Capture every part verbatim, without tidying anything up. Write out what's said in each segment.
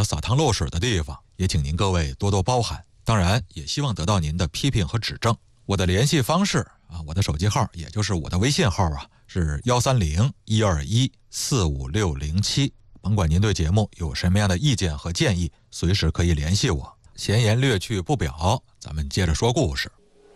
的撒汤漏水的地方，也请您各位多多包涵。当然，也希望得到您的批评和指正。我的联系方式啊，我的手机号，也就是我的微信号啊，是幺三零一二一四五六零七。甭管您对节目有什么样的意见和建议，随时可以联系我。闲言略去不表，咱们接着说故事。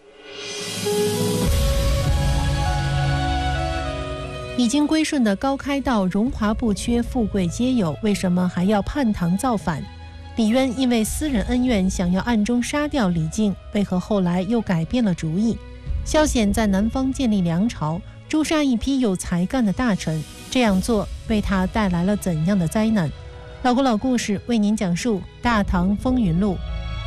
已经归顺的高开道荣华不缺，富贵皆有，为什么还要叛唐造反？李渊因为私人恩怨，想要暗中杀掉李靖，为何后来又改变了主意？萧显在南方建立梁朝，诛杀一批有才干的大臣，这样做为他带来了怎样的灾难？老国老故事为您讲述《大唐风云录》。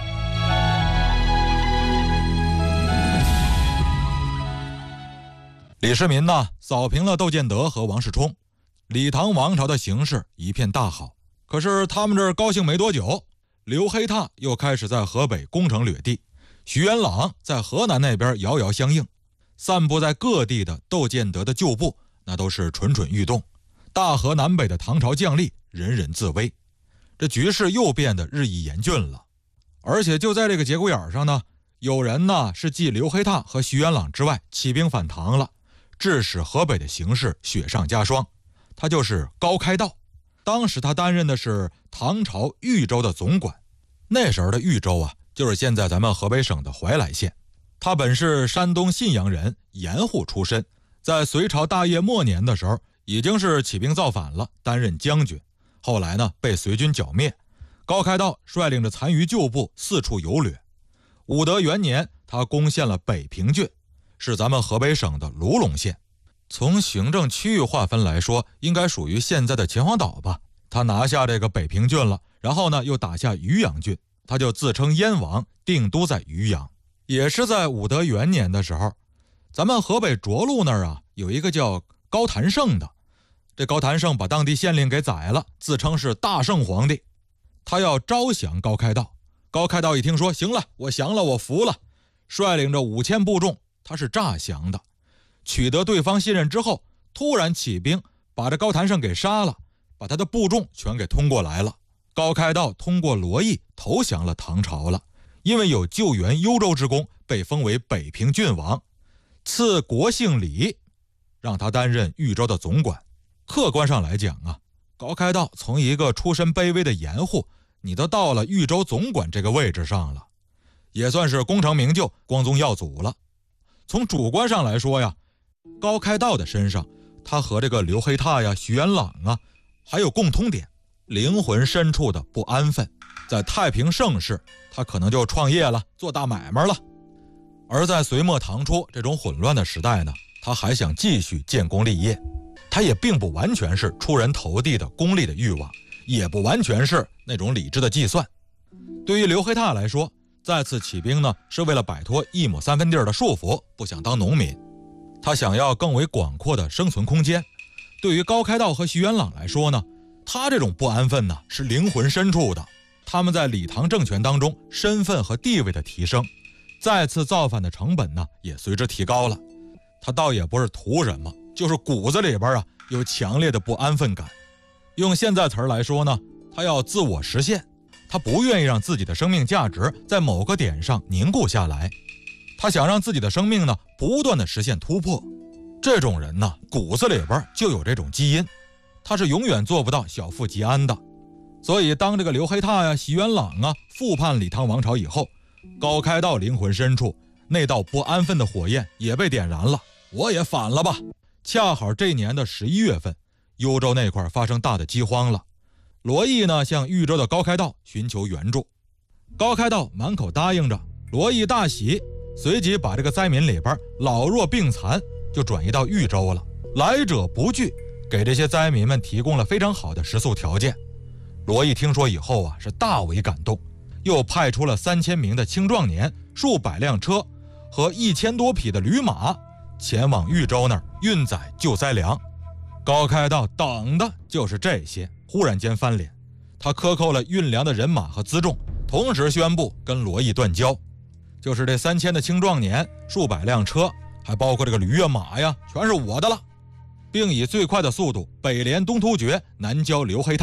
李世民呢，扫平了窦建德和王世充，李唐王朝的形势一片大好。可是他们这儿高兴没多久，刘黑闼又开始在河北攻城掠地，徐元朗在河南那边遥遥相应，散布在各地的窦建德的旧部那都是蠢蠢欲动，大河南北的唐朝将吏人人自危，这局势又变得日益严峻了。而且就在这个节骨眼上呢，有人呢是继刘黑闼和徐元朗之外起兵反唐了，致使河北的形势雪上加霜。他就是高开道，当时他担任的是唐朝豫州的总管。那时候的豫州啊，就是现在咱们河北省的怀来县。他本是山东信阳人，盐户出身，在隋朝大业末年的时候已经是起兵造反了，担任将军。后来呢，被隋军剿灭。高开道率领着残余旧部四处游掠。武德元年，他攻陷了北平郡，是咱们河北省的卢龙县。从行政区域划分来说，应该属于现在的秦皇岛吧。他拿下这个北平郡了，然后呢又打下渔阳郡，他就自称燕王，定都在渔阳。也是在武德元年的时候，咱们河北涿鹿那儿啊，有一个叫高谭胜的。这高谭胜把当地县令给宰了，自称是大圣皇帝，他要招降高开道。高开道一听说，行了，我降了，我服了，率领着五千部众，他是诈降的。取得对方信任之后，突然起兵，把这高谭胜给杀了，把他的部众全给通过来了。高开道通过罗毅投降了唐朝了，因为有救援幽州之功，被封为北平郡王，赐国姓李，让他担任豫州的总管。客观上来讲啊，高开道从一个出身卑微的盐户，你都到了豫州总管这个位置上了，也算是功成名就，光宗耀祖了。从主观上来说呀，高开道的身上，他和这个刘黑闼呀、徐元朗啊，还有共通点，灵魂深处的不安分。在太平盛世，他可能就创业了，做大买卖了；而在隋末唐初这种混乱的时代呢，他还想继续建功立业。他也并不完全是出人头地的功利的欲望，也不完全是那种理智的计算。对于刘黑闼来说，再次起兵呢，是为了摆脱一亩三分地的束缚，不想当农民。他想要更为广阔的生存空间。对于高开道和徐元朗来说呢，他这种不安分呢，是灵魂深处的。他们在李唐政权当中身份和地位的提升，再次造反的成本呢，也随之提高了。他倒也不是图什么，就是骨子里边啊有强烈的不安分感。用现在词儿来说呢，他要自我实现，他不愿意让自己的生命价值在某个点上凝固下来，他想让自己的生命呢不断的实现突破。这种人呢，骨子里边就有这种基因，他是永远做不到小富即安的。所以当这个刘黑闼呀、徐元朗啊复叛李唐王朝以后，高开道灵魂深处那道不安分的火焰也被点燃了，我也反了吧。恰好这年的十一月份，幽州那块发生大的饥荒了。罗毅呢向豫州的高开道寻求援助，高开道满口答应着，罗毅大喜，随即把这个灾民里边老弱病残就转移到豫州了，来者不拒，给这些灾民们提供了非常好的食宿条件。罗毅听说以后啊，是大为感动，又派出了三千名的青壮年、数百辆车和一千多匹的驴马，前往豫州那儿运载救灾粮。高开道等的就是这些，忽然间翻脸，他克扣了运粮的人马和辎重，同时宣布跟罗毅断交。就是这三千的青壮年、数百辆车，还包括这个驴呀、马呀，全是我的了，并以最快的速度北连东突厥，南交刘黑闼，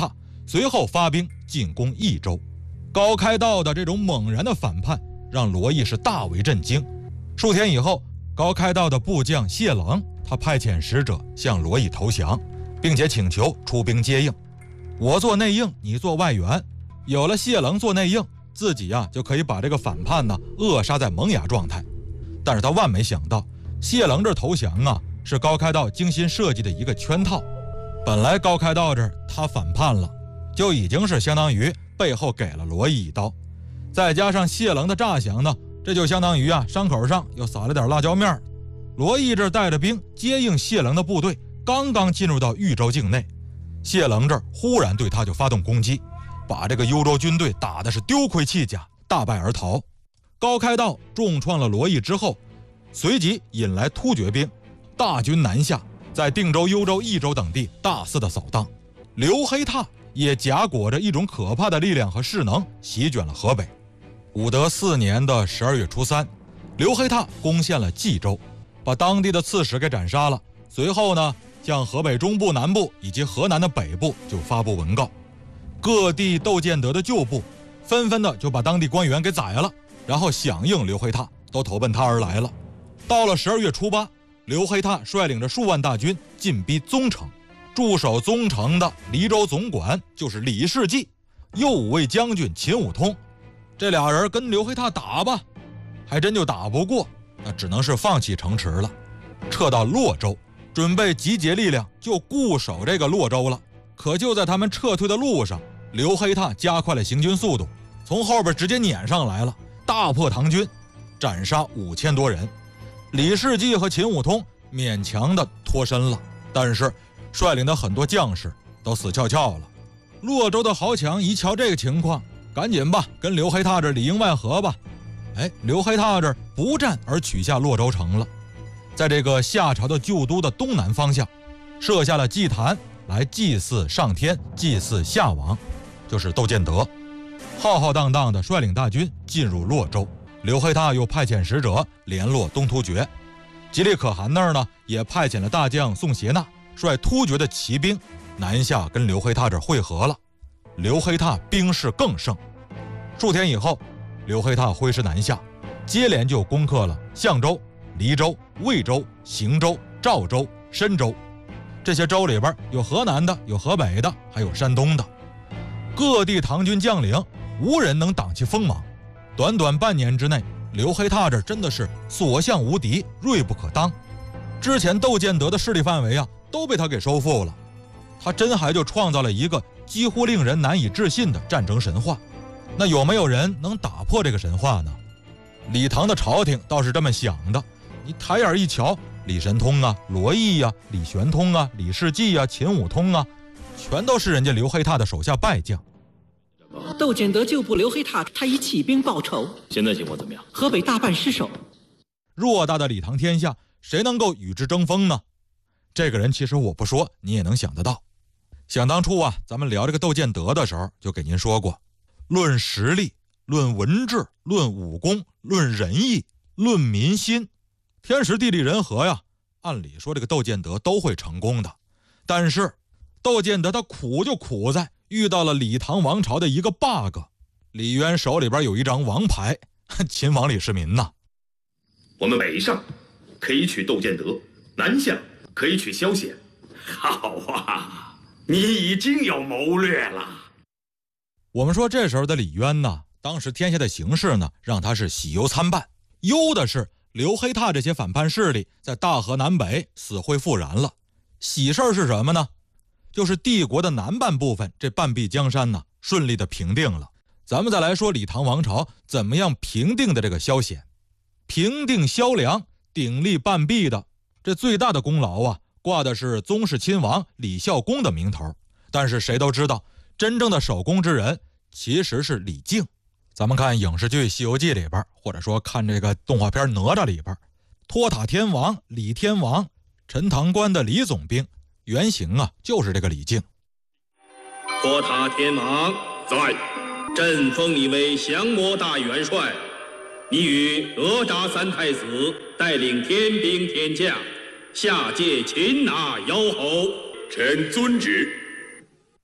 随后发兵进攻益州。高开道的这种猛然的反叛让罗毅是大为震惊。数天以后，高开道的部将谢冷，他派遣使者向罗毅投降，并且请求出兵接应。我做内应，你做外援，有了谢冷做内应，自己呀、啊、就可以把这个反叛呢扼杀在萌芽状态。但是他万没想到，谢冷这投降啊是高开道精心设计的一个圈套。本来高开道这儿他反叛了，就已经是相当于背后给了罗毅一刀，再加上谢冷的诈降呢，这就相当于啊伤口上又撒了点辣椒面。罗毅这带着兵接应谢冷的部队，刚刚进入到豫州境内，谢冷这儿忽然对他就发动攻击，把这个幽州军队打的是丢盔弃甲，大败而逃。高开道重创了罗毅之后，随即引来突厥兵，大军南下，在定州、幽州、益州等地大肆的扫荡。刘黑闼也夹裹着一种可怕的力量和势能，席卷了河北。武德四年的十二月初三，刘黑闼攻陷了冀州，把当地的刺史给斩杀了。随后呢，向河北中部、南部以及河南的北部就发布文告，各地窦建德的旧部纷纷的就把当地官员给宰了，然后响应刘黑闼，都投奔他而来了。到了十二月初八，刘黑闼率领着数万大军进逼宗城，驻守宗城的黎州总管就是李世绩，右武卫将军秦武通，这俩人跟刘黑闼打吧，还真就打不过，那只能是放弃城池了，撤到洛州，准备集结力量就固守这个洛州了。可就在他们撤退的路上，刘黑闼加快了行军速度，从后边直接撵上来了，大破唐军，斩杀五千多人。李世绩和秦武通勉强的脱身了，但是率领的很多将士都死翘翘了。洛州的豪强一瞧这个情况，赶紧吧跟刘黑闼这里应外合吧。哎，刘黑闼这不战而取下洛州城了，在这个夏朝的旧都的东南方向设下了祭坛来祭祀上天，祭祀夏王，就是窦建德。浩浩荡荡的率领大军进入洛州，刘黑闼又派遣使者联络东突厥，吉利可汗那儿呢也派遣了大将宋协纳率突厥的骑兵南下跟刘黑闼这会合了。刘黑闼兵势更盛，数天以后，刘黑闼挥师南下，接连就攻克了象州、黎州、魏州、邢州、赵州、申州。这些州里边有河南的，有河北的，还有山东的。各地唐军将领无人能挡其锋芒。短短半年之内，刘黑闼这真的是所向无敌，锐不可当。之前窦建德的势力范围啊都被他给收复了，他真还就创造了一个几乎令人难以置信的战争神话。那有没有人能打破这个神话呢？李唐的朝廷倒是这么想的，你抬眼一瞧，李神通啊、罗毅啊、李玄通啊、李世绩啊、秦武通啊，全都是人家刘黑闼的手下败将。 窦建德旧部刘黑闼，他已起兵报仇。 现在情况怎么样？ 河北大半失守。 偌大的李唐天下，谁能够与之争锋呢？这个人其实我不说，你也能想得到。想当初啊，咱们聊这个窦建德的时候，就给您说过，论实力、论文治、论武功、论仁义、论民心，天时地利人和呀，按理说这个窦建德都会成功的。但是窦建德他苦就苦在遇到了李唐王朝的一个 bug， 李渊手里边有一张王牌，秦王李世民呐。 我们北上可以取窦建德，南下可以取萧显。好啊，你已经有谋略了。 我们说这时候的李渊呢，当时天下的形势呢，让他是喜忧参半。忧的是刘黑闼这些反叛势力在大河南北死灰复燃了。喜事是什么呢？就是帝国的南半部分这半壁江山呢，顺利的平定了。咱们再来说李唐王朝怎么样平定的这个萧显。平定萧梁，鼎立半壁的这最大的功劳啊，挂的是宗室亲王李孝恭的名头。但是谁都知道，真正的首功之人其实是李靖。咱们看影视剧《西游记》里边，或者说看这个动画片《哪吒》里边，托塔天王李天王，陈塘关的李总兵，原型啊就是这个李靖。 托塔天王在，朕封你为降魔大元帅，你与哪吒三太子带领天兵天将下界擒拿妖猴。 臣遵旨。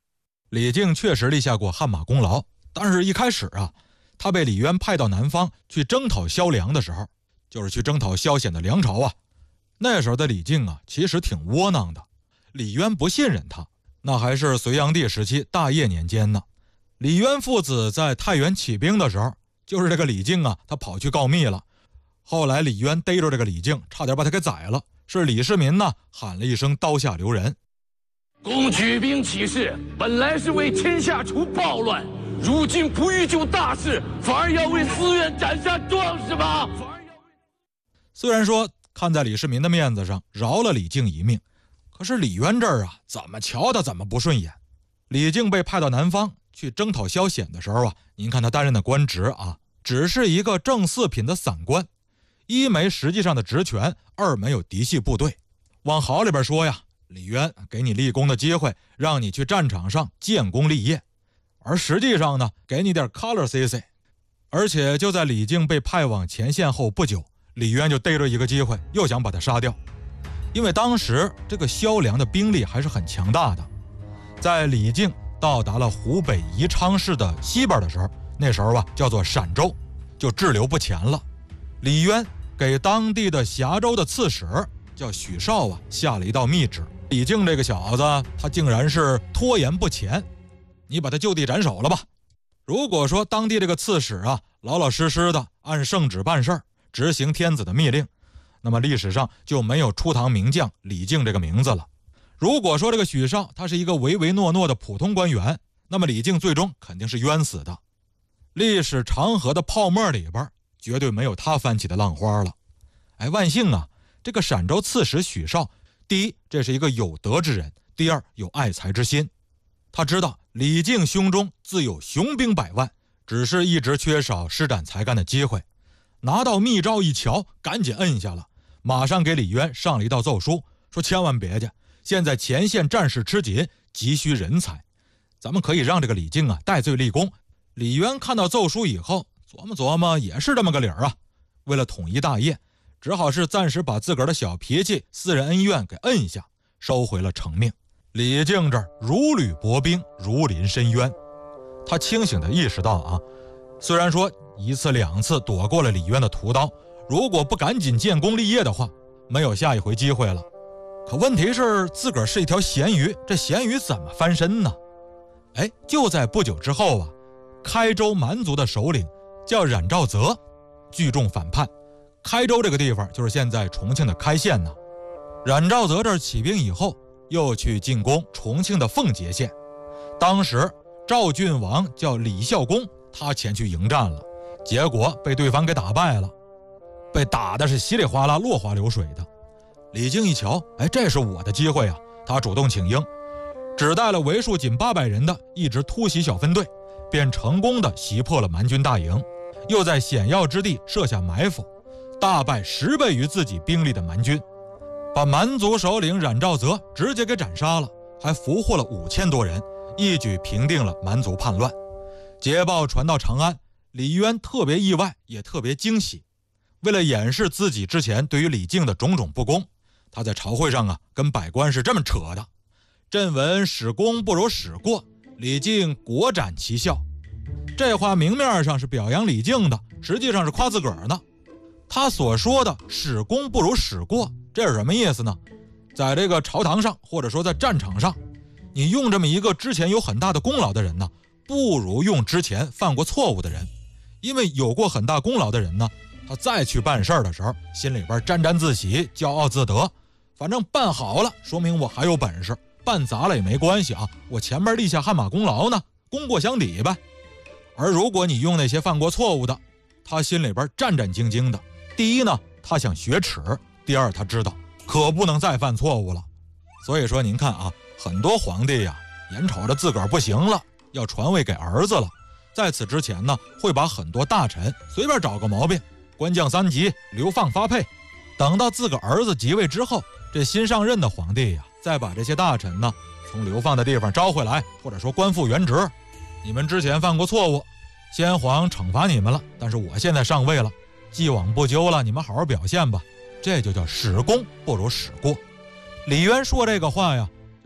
李靖确实立下过汗马功劳，但是一开始啊，他被李渊派到南方去征讨萧梁的时候，就是去征讨萧显的梁朝啊。那时候的李靖啊，其实挺窝囊的。李渊不信任他，那还是隋炀帝时期大业年间呢。李渊父子在太原起兵的时候，就是这个李靖啊，他跑去告密了。后来李渊逮着这个李靖，差点把他给宰了。是李世民呢喊了一声刀下留人。 公举兵起事，本来是为天下除暴乱，如今不欲救大事，反而要为私怨斩杀壮士吗？ 虽然说看在李世民的面子上饶了李靖一命，可是李渊这儿啊，怎么瞧他怎么不顺眼。李靖被派到南方去征讨萧显的时候啊，您看他担任的官职啊，只是一个正四品的散官，一没实际上的职权，二没有嫡系部队。往好里边说呀，李渊给你立功的机会，让你去战场上建功立业，而实际上呢，给你点 color C C。 而且就在李靖被派往前线后不久，李渊就逮着一个机会，又想把他杀掉。因为当时这个萧梁的兵力还是很强大的，在李靖到达了湖北宜昌市的西边的时候，那时候吧叫做陕州，就滞留不前了。李渊给当地的峡州的刺史叫许绍啊下了一道密旨，李靖这个小子他竟然是拖延不前，你把他就地斩首了吧。如果说当地这个刺史啊老老实实的按圣旨办事儿，执行天子的密令，那么历史上就没有初唐名将李靖这个名字了。如果说这个许绍他是一个唯唯诺诺的普通官员，那么李靖最终肯定是冤死的。历史长河的泡沫里边绝对没有他翻起的浪花了。哎，万幸啊，这个陕州刺史许绍，第一这是一个有德之人，第二有爱才之心。他知道李靖胸中自有雄兵百万，只是一直缺少施展才干的机会。拿到密诏一瞧，赶紧摁下了，马上给李渊上了一道奏书，说千万别介，现在前线战事吃紧，急需人才，咱们可以让这个李靖啊戴罪立功。李渊看到奏书以后，琢磨琢磨，也是这么个理儿啊。为了统一大业，只好是暂时把自个儿的小脾气、私人恩怨给摁下，收回了成命。李靖这儿如履薄冰，如临深渊。他清醒地意识到啊，虽然说一次两次躲过了李渊的屠刀，如果不赶紧建功立业的话，没有下一回机会了。可问题是自个儿是一条咸鱼，这咸鱼怎么翻身呢？哎，就在不久之后啊，开州蛮族的首领叫冉兆泽聚众反叛。开州这个地方就是现在重庆的开县呢。冉兆泽这儿起兵以后，又去进攻重庆的奉节县。当时赵郡王叫李孝公，他前去迎战了，结果被对方给打败了，被打的是稀里哗啦落花流水的。李靖一瞧，哎，这是我的机会啊，他主动请缨，只带了为数仅八百人的一支突袭小分队，便成功的袭破了蛮军大营，又在险要之地设下埋伏，大败十倍于自己兵力的蛮军，把蛮族首领冉兆泽直接给斩杀了，还俘获了五千多人，一举平定了蛮族叛乱。捷报传到长安，李渊特别意外，也特别惊喜。为了掩饰自己之前对于李靖的种种不公，他在朝会上啊跟百官是这么扯的：朕闻使功不如使过，李靖果展其效。这话明面上是表扬李靖的，实际上是夸自个儿呢。他所说的使功不如使过，这是什么意思呢？在这个朝堂上，或者说在战场上，你用这么一个之前有很大的功劳的人呢，不如用之前犯过错误的人。因为有过很大功劳的人呢，他再去办事儿的时候，心里边沾沾自喜，骄傲自得，反正办好了说明我还有本事，办砸了也没关系啊，我前边立下汗马功劳呢，功过相抵呗。而如果你用那些犯过错误的，他心里边战战兢兢的，第一呢他想学耻，第二他知道可不能再犯错误了。所以说您看啊，很多皇帝呀，眼瞅着自个儿不行了，要传位给儿子了，在此之前呢，会把很多大臣随便找个毛病，官降三级，流放发配。等到自个儿子即位之后，这新上任的皇帝呀，再把这些大臣呢从流放的地方招回来，或者说官复原职。你们之前犯过错误，先皇惩罚你们了，但是我现在上位了，既往不咎了，你们好好表现吧。这就叫使功不如使过。李渊说这个话呀，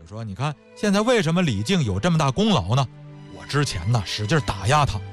就说你看现在为什么李靖有这么大功劳呢？我之前呢使劲打压他，